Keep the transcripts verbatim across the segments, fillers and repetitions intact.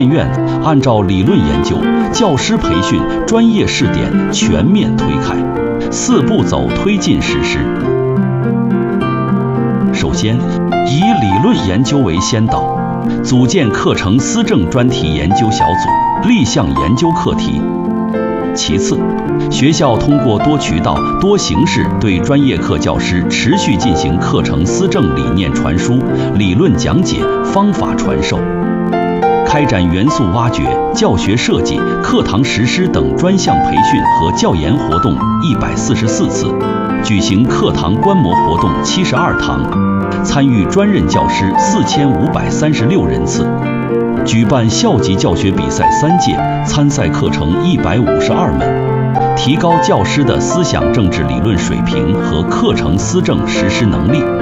院按照理论研究、教师培训、专业试点全面推开，四步走推进实施。首先，以理论研究为先导，组建课程思政专题研究小组，立项研究课题。其次，学校通过多渠道、多形式对专业课教师持续进行课程思政理念传输、理论讲解、方法传授，开展元素挖掘、教学设计、课堂实施等专项培训和教研活动一百四十四次，举行课堂观摩活动七十二堂，参与专任教师四千五百三十六人次。举办校级教学比赛三届，参赛课程一百五十二门，提高教师的思想政治理论水平和课程思政实施能力。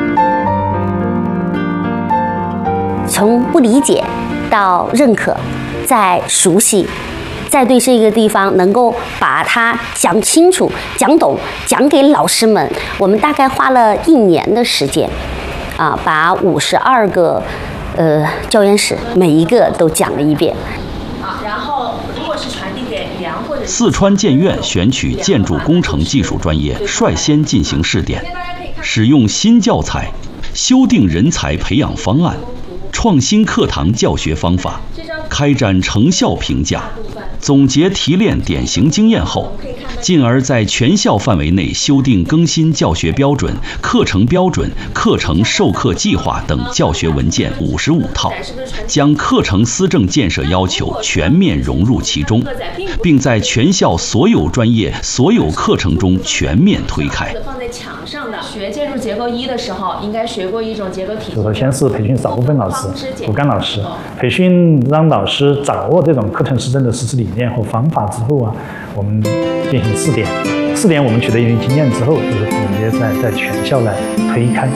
从不理解到认可，再熟悉，再对这个地方能够把它讲清楚、讲懂，讲给老师们。我们大概花了一年的时间，啊，把五十二个。呃，教研室每一个都讲了一遍。 啊，然后如果是传递给梁或者四川建院选取建筑工程技术专业，率先进行试点，使用新教材，修订人才培养方案，创新课堂教学方法，开展成效评价，总结提炼典型经验后，进而在全校范围内修订更新教学标准、课程标准、课程授课计划等教学文件五十五套，将课程思政建设要求全面融入其中，并在全校所有专业、所有课程中全面推开。 放在墙上的学建筑结构一的时候，应该学过一种结构体系。 首先是培训少部分老师、骨干老师，培训让老师掌握这种课程思政的实施理念和方法之后啊，我们进行试点。试点我们取得一定经验之后，就是我们也在在全校来推开。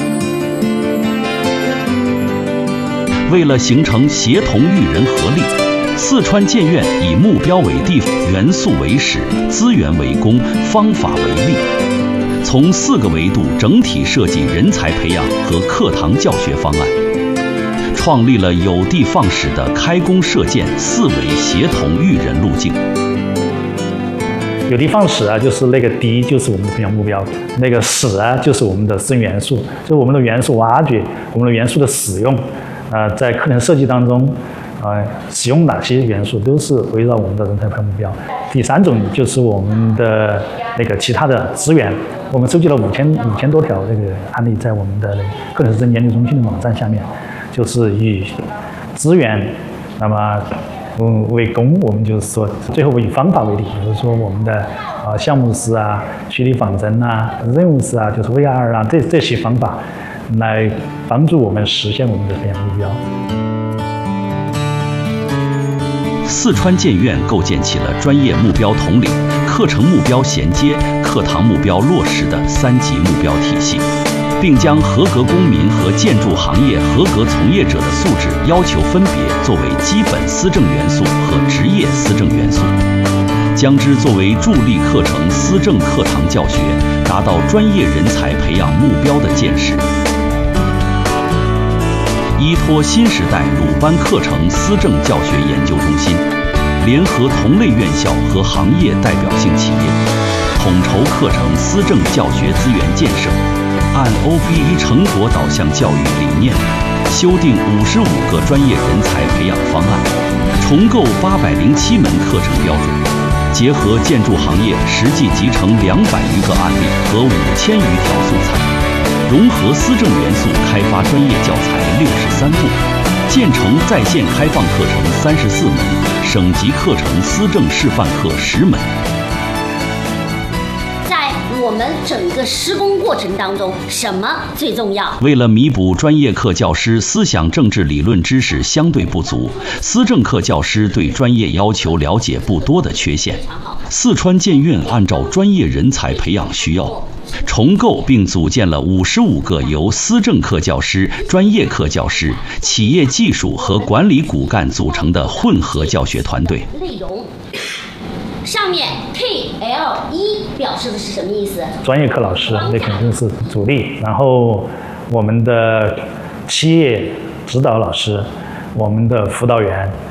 为了形成协同育人合力，四川建院以目标为地，元素为始，资源为公，方法为力，从四个维度整体设计人才培养和课堂教学方案，创立了有的放矢的开工设建四维协同育人路径。 有的放矢啊，就是那个的就是我们的培养目标，那个矢啊就是我们的思源元素，就是我们的元素挖掘，我们的元素的使用，呃，在课程设计当中，呃，使用哪些元素都是围绕我们的人才培养目标。第三种就是我们的那个其他的资源，我们收集了五千五千多条这个案例，在我们的课程思政研究中心的网站下面，就是以资源，那么。嗯，为公，我们就是说，最后以方法为例，比如说我们的啊、呃、项目式啊、虚拟仿真啊、任务式啊，就是 V R 啊，这这些方法来帮助我们实现我们的培养目标。 四川建院构建起了专业目标统领、课程目标衔接、课堂目标落实的三级目标体系。并将合格公民和建筑行业合格从业者的素质要求分别作为基本思政元素和职业思政元素，将之作为助力课程思政课堂教学达到专业人才培养目标的建设。依托新时代鲁班课程思政教学研究中心，联合同类院校和行业代表性企业，统筹课程思政教学资源建设。按 O B E 成果导向教育理念，修订五十五个专业人才培养方案，重构八百零七门课程标准，结合建筑行业实际集成两百余个案例和五千余条素材，融合思政元素开发专业教材六十三部，建成在线开放课程三十四门，省级课程思政示范课十门。 我们整个施工过程当中，什么最重要？ 为了弥补专业课教师思想政治理论知识相对不足，思政课教师对专业要求了解不多的缺陷，四川建院按照专业人才培养需要，重构并组建了五十五个由思政课教师、专业课教师、企业技术和管理骨干组成的混合教学团队。 内容上面 K L 一表示的是什么意思？ 专业课老师那肯定是主力，然后我们的企业指导老师、我们的辅导员、